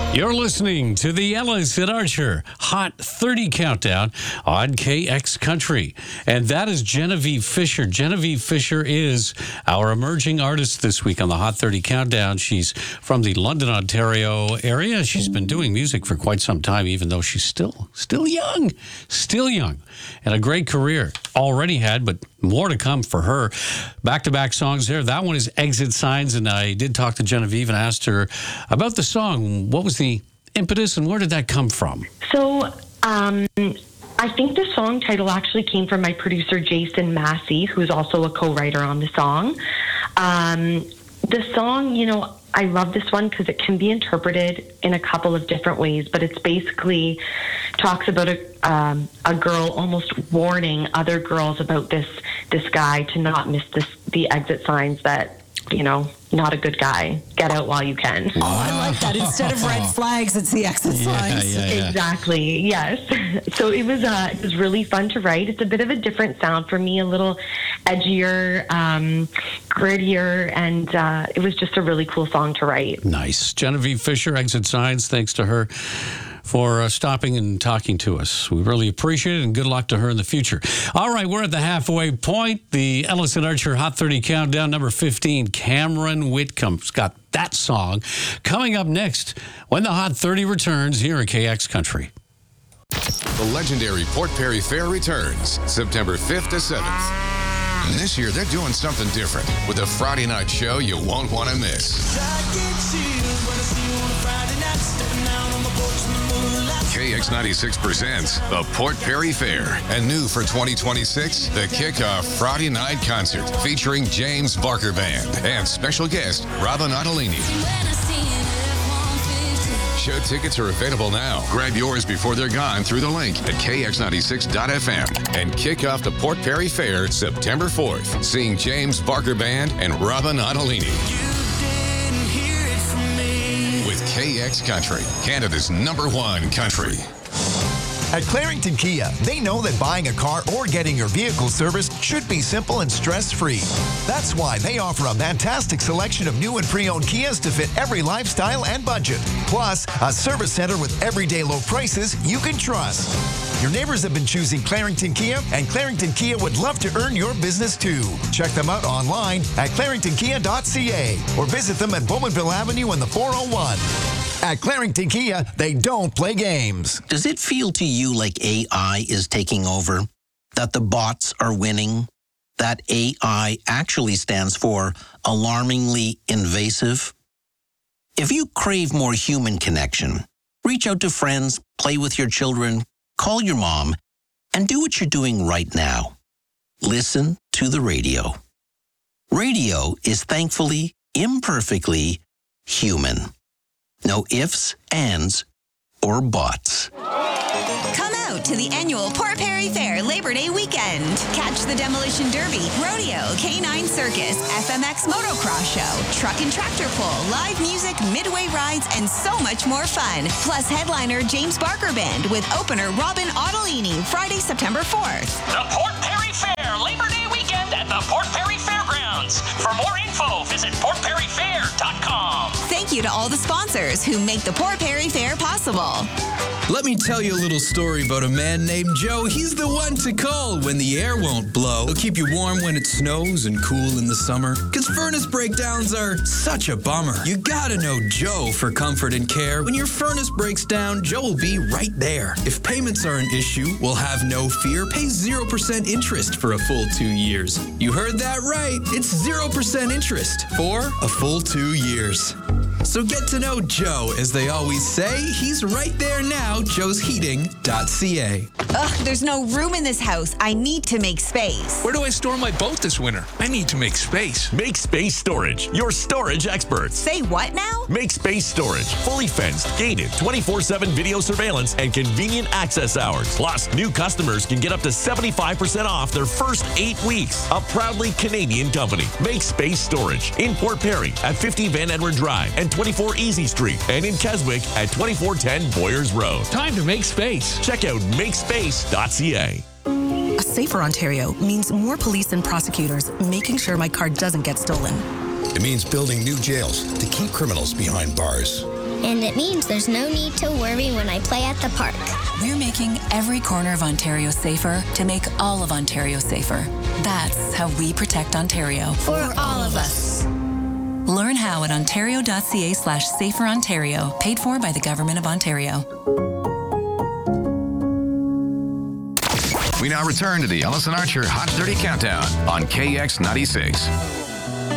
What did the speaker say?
You're listening to the Ellis and Archer Hot 30 Countdown on KX Country. And that is Genevieve Fisher. Genevieve Fisher is our emerging artist this week on the Hot 30 Countdown. She's from the London, Ontario area. She's been doing music for quite some time, even though she's still young, and a great career already had, but more to come for her. Back-to-back songs there. That one is Exit Signs, and I did talk to Genevieve and asked her about the song. What was the impetus and where did that come from? So, I think the song title actually came from my producer, Jason Massey, who's also a co-writer on the song. The song, I love this one because it can be interpreted in a couple of different ways, but it's basically talks about a girl almost warning other girls about this guy to not miss the exit signs that, not a good guy. Get out while you can. Oh, I like that. Instead of red flags, it's the exit signs. Yeah. Exactly. Yes. So it was really fun to write. It's a bit of a different sound for me, a little edgier, grittier, and it was just a really cool song to write. Nice. Genevieve Fisher, Exit Signs. Thanks to her for stopping and talking to us. We really appreciate it, and good luck to her in the future. All right, we're at the halfway point. The Ellis and Archer Hot 30 Countdown, number 15, Cameron Whitcomb's got that song coming up next when the Hot 30 returns here at KX Country. The legendary Port Perry Fair returns September 5th to 7th. And this year, they're doing something different with a Friday night show you won't want to miss. KX96 presents the Port Perry Fair. And new for 2026, the Kickoff Friday Night Concert featuring James Barker Band and special guest Robin Ottolini. Show tickets are available now. Grab yours before they're gone through the link at kx96.fm and kick off the Port Perry Fair September 4th, seeing James Barker Band and Robin Ottolini. With KX Country, Canada's #1 country. At Clarington Kia, they know that buying a car or getting your vehicle serviced should be simple and stress-free. That's why they offer a fantastic selection of new and pre-owned Kias to fit every lifestyle and budget. Plus, a service center with everyday low prices you can trust. Your neighbors have been choosing Clarington Kia, and Clarington Kia would love to earn your business too. Check them out online at claringtonkia.ca or visit them at Bowmanville Avenue in the 401. At Clarington Kia, they don't play games. Does it feel to you like AI is taking over? That the bots are winning? That AI actually stands for alarmingly invasive? If you crave more human connection, reach out to friends, play with your children, call your mom, and do what you're doing right now. Listen to the radio. Radio is thankfully, imperfectly human. No ifs, ands, or buts. Come out to the annual Port Perry Fair Labor Day weekend. Catch the Demolition Derby, Rodeo, K9 Circus, FMX Motocross Show, Truck and Tractor Pull, live music, midway rides, and so much more fun. Plus headliner James Barker Band with opener Robin Ottolini, Friday, September 4th. The Port Perry Fair Labor Day weekend at the Port Perry Fairgrounds. For more info, visit portperryfair.com. Thank you to all the sponsors who make the Port Perry Fair possible. Let me tell you a little story about a man named Joe. He's the one to call when the air won't blow. He'll keep you warm when it snows and cool in the summer. 'Cause furnace breakdowns are such a bummer. You gotta know Joe for comfort and care. When your furnace breaks down, Joe will be right there. If payments are an issue, we'll have no fear. Pay 0% interest for a full 2 years. You heard that right. It's 0% interest for a full 2 years. So get to know Joe. As they always say, he's right there now, joesheating.ca. Ugh, there's no room in this house. I need to make space. Where do I store my boat this winter? I need to make space. Make Space Storage, your storage experts. Say what now? Make Space Storage, fully fenced, gated, 24/7 video surveillance, and convenient access hours. Plus, new customers can get up to 75% off their first 8 weeks. A proudly Canadian company. Make Space Storage in Port Perry at 50 Van Edward Drive and 24 Easy Street, and in Keswick at 2410 Boyers Road. Time to make space. Check out makespace.ca. A safer Ontario means more police and prosecutors making sure my car doesn't get stolen. It means building new jails to keep criminals behind bars. and it means there's no need to worry when I play at the park. We're making every corner of Ontario safer to make all of Ontario safer. That's how we protect Ontario. For all of us. Learn how at ontario.ca/saferontario, paid for by the Government of Ontario. We now return to the Ellis and Archer Hot 30 Countdown on KX96.